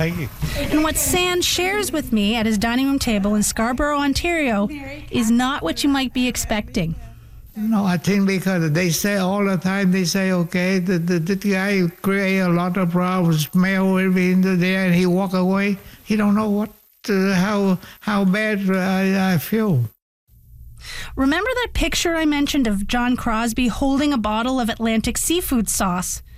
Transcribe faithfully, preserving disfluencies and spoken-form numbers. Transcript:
Thank you. And what San shares with me at his dining room table in Scarborough, Ontario, is not what you might be expecting. No, I think because they say all the time, they say, okay, the, the, the guy create a lot of problems, mail everything to there, and he walk away. He don't know what, uh, how how bad I, I feel. Remember that picture I mentioned of John Crosby holding a bottle of Atlantic seafood sauce?